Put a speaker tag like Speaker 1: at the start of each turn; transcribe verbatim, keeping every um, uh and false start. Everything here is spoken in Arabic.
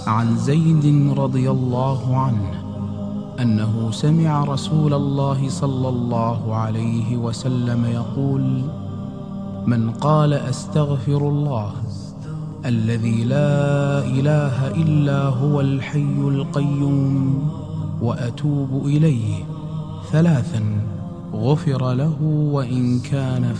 Speaker 1: عن زيد رضي الله عنه أنه سمع رسول الله صلى الله عليه وسلم يقول: من قال أستغفر الله الذي لا إله إلا هو الحي القيوم وأتوب إليه ثلاثا غفر له وإن كان